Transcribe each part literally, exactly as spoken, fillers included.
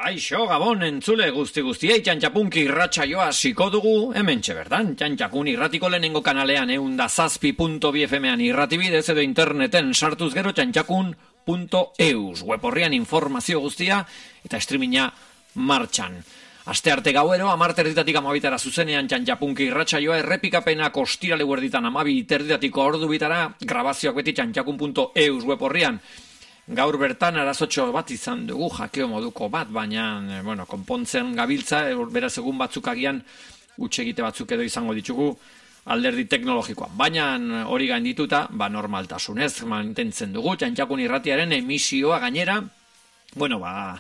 Kaixo, Gabon, entzule guzti guztiei, txantxapunki irratsaioa hasiko dugu, hementxe berdan, txantxakun irratiko lehenengo kanalean eunda zazpi punto bi efemean irratibidez edo interneten sartuz gero txantxakun punto eus, web horrian informazio guztia eta streaminga martxan. Aste arte gauero, amar terditatik amabitara zuzenean txantxapunki irratsaioa, errepikapenak ostirale guerditan amabi terditatiko ordu bitara, grabazioak beti txantxakun punto eus web horrian. Gaur bertan arazotxo bat izan dugu, jakeo moduko bat, baina bueno, konpontzen gabiltza, beraz egun batzuk agian utxegite batzuk edo izango ditugu alderdi teknologikoan. Baina hori gaindituta, ba normaltasunez mantentzen dugu, txantxakun irratiaren emisioa gainera, bueno, ba,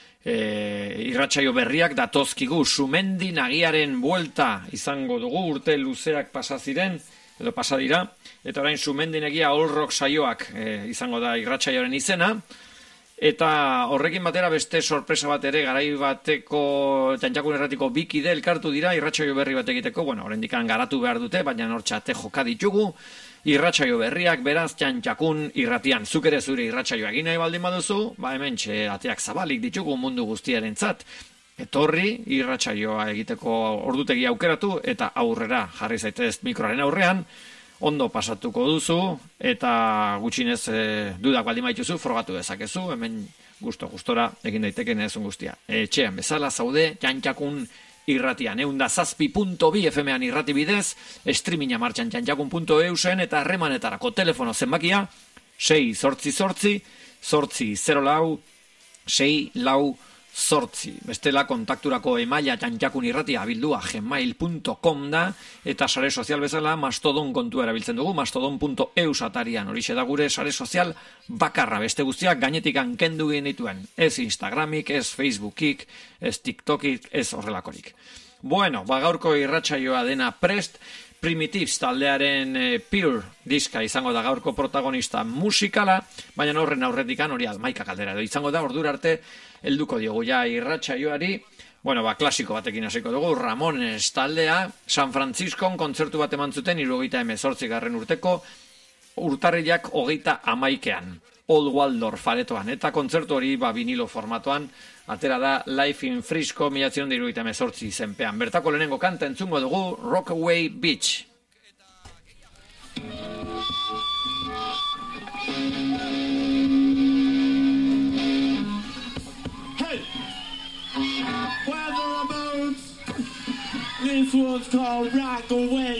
e, irratsaio berriak datozkigu, Sumendi nagiaren buelta izango dugu, urte luzeak pasaziren, edo pasadira, eta orain Sumendinegia All Rock saioak e, izango da irratsaioaren izena, eta horrekin batera beste sorpresa bat ere garai bateko txantxakun erratiko bikide elkartu dira irratsaio berri bat egiteko, bueno, oraindikan garatu behar dute, baina nortxate joka ditugu, irratsaio berriak beraz txantxakun irratian, zuk ere zure irratsaioa egin nahi baldin baduzu, ba hemen txe ateak zabalik ditugu mundu guztiarentzat. Etorri, irratsaioa egiteko ordutegi aukeratu eta aurrera jarri zaitez mikroaren aurrean, ondo pasatuko duzu eta gutxinez e, dudak baldin baituzu frogatu dezakezu, hemen gusto gustora egin daiteken ezun guztia. Etxean bezala zaude, txantxakun irratian, eunda zazpi punto bi efemean irrati bidez, streaminga martxan txantxakun punto eusen eta harremanetarako telefono zenbakia, sei zortzi zortzi, zortzi zero lau, sei lau zortzi. Bestela kontakturako emaila txantxakun irratia abildua gmail punto com da eta sare sozial bezala Mastodon kontua erabiltzen dugu, mastodon punto eus atarian, horixe da gure sare sozial bakarra, beste guztiak gainetik kendu genituen, ez Instagramik, ez Facebookik, ez TikTokik, ez horrelakorik. Bueno, ba gaurko irratsaioa dena prest, Primitives taldearen e, Pure diska izango da gaurko protagonista musikala, baina horren aurretikan hori almaika kaldera edo izango da, ordura arte helduko diogu ja irratsaioari. Bueno, ba, klasiko batekin hasiko dugu, Ramones taldea, San Franciscon kontzertu bat eman zuten hirurogeita hemezortzi garren urteko, urtarrilak hogeita hamaikean, Old Waldorf aretoan, eta kontzertu hori ba, vinilo formatoan, atera da Life in Frisco mila bederatziehun eta hirurogeita hemezortzi izenpean. Bertako lehenengo kanta entzungo dugu, Rockaway Beach. Hey! Weather boats! This one's called Rockaway